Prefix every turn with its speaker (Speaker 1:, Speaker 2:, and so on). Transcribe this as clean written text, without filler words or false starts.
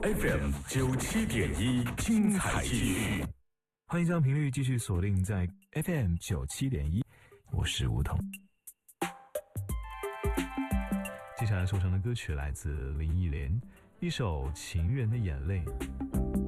Speaker 1: FM 97.1，精彩继续。
Speaker 2: 欢迎将频率继续锁定在 FM 97.1，我是吴桐。接下来收唱的歌曲来自林忆莲，一首《情人的眼泪》。